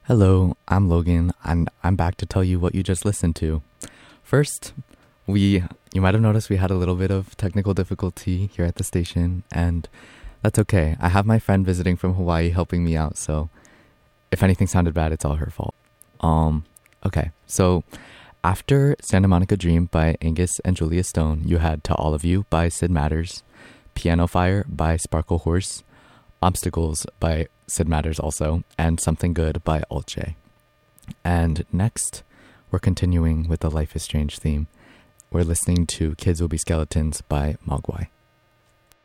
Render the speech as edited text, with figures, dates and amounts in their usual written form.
Hello, I'm Logan, and I'm back to tell you what you just listened to. First, you might have noticed we had a little bit of technical difficulty here at the station, and that's okay. I have my friend visiting from Hawaii helping me out, so if anything sounded bad, it's all her fault. Okay, so after Santa Monica Dream by Angus and Julia Stone, you had To All of You by Sid Matters, Piano Fire by Sparkle Horse, Obstacles by Sid Matters also, and Something Good by Alt J. And next, we're continuing with the Life is Strange theme. We're listening to Kids Will Be Skeletons by Mogwai.